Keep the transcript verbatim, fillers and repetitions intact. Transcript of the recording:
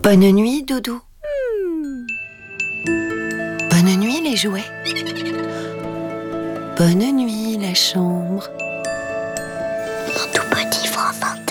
Bonne nuit, Doudou. Bonne nuit, les jouets. Bonne nuit, la chambre. Mon tout petit fanfan.